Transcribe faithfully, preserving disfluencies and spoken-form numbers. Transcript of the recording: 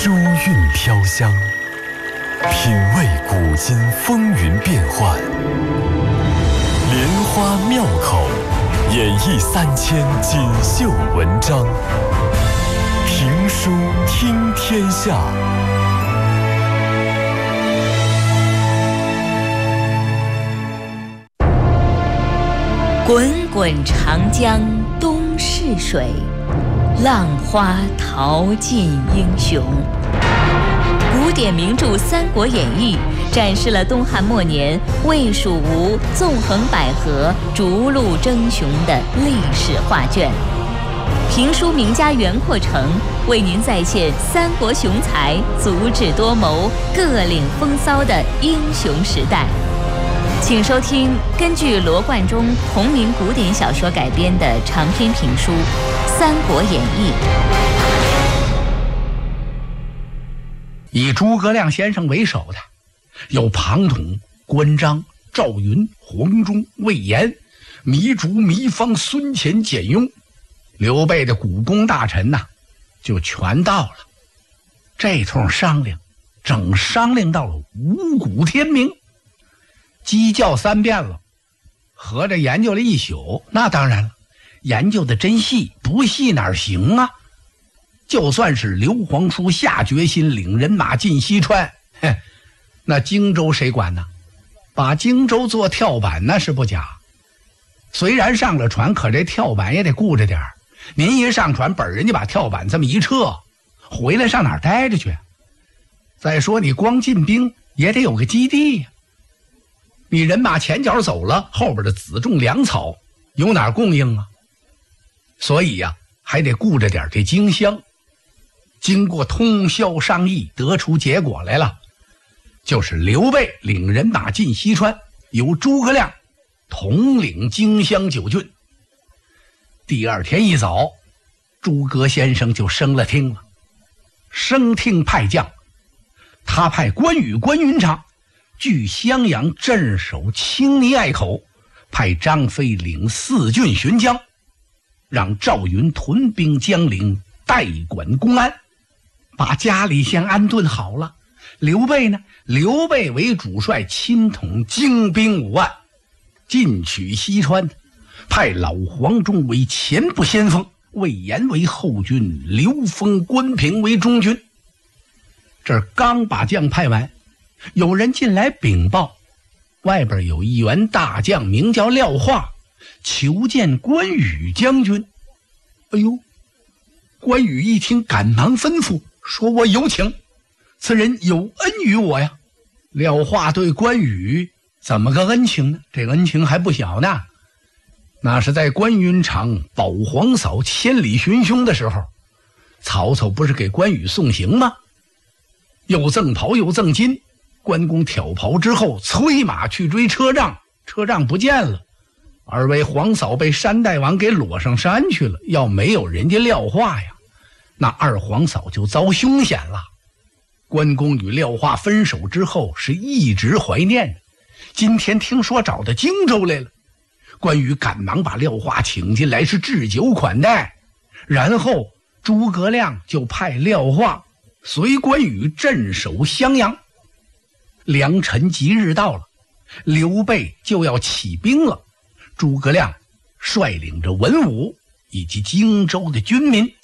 书韵飘香，品味古今风云变幻，莲花妙口，演绎三千锦绣文章。评书听天下。 滚滚长江东逝水，浪花淘尽英雄。古典名著《三国演义》展示了东汉末年魏蜀吴纵横捭阖、逐鹿争雄的历史画卷。评书名家袁阔成为您再现三国雄才足智多谋、各领风骚的英雄时代。请收听根据罗贯中同名古典小说改编的长篇评书《三国演义》。 以诸葛亮先生为首的有庞统、关张、赵云、黄忠、魏延、糜竺、糜芳、孙乾、简雍。刘备的股肱大臣呐、啊，就全到了。这通商量，整商量到了五谷天明。鸡叫三遍了，合着研究了一宿。那当然了，研究的真细，不细哪行啊？就算是刘皇叔下决心领人马进西川，嘿，那荆州谁管呢？把荆州做跳板那是不假。虽然上了船，可这跳板也得顾着点儿。您一上船，本人家把跳板这么一撤，回来上哪儿待着去？再说你光进兵也得有个基地呀、啊。你人马前脚走了，后边的辎重粮草有哪儿供应啊？所以呀、啊，还得顾着点这经商。经过通宵商议，得出结果来了，就是刘备领人马进西川，由诸葛亮统领荆襄九郡。第二天一早，诸葛先生就升了厅了。升厅派将，他派关羽、关云长据襄阳镇守青泥隘口，派张飞领四郡巡江，让赵云屯兵江陵，代管公安，把家里先安顿好了。刘备呢，刘备为主帅，亲统精兵五万，进取西川，派老黄忠为前部先锋，魏延为后军，刘封、关平为中军。这刚把将派完，有人进来禀报，外边有一员大将名叫廖化，求见关羽将军。哎呦，关羽一听，赶忙吩咐说：“我有请，此人有恩于我呀。”廖化对关羽怎么个恩情呢？这恩情还不小呢。那是在关云长保皇嫂千里寻凶的时候，曹操不是给关羽送行吗？又赠袍又赠金，关公挑袍之后，催马去追车仗，车仗不见了，二位皇嫂被山大王给裸上山去了。要没有人家廖化呀，那二皇嫂就遭凶险了。关公与廖化分手之后，是一直怀念的。今天听说找到荆州来了，关羽赶忙把廖化请进来，是置酒款待。然后诸葛亮就派廖化随关羽镇守襄阳。良辰吉日到了，刘备就要起兵了。诸葛亮率领着文武以及荆州的军民，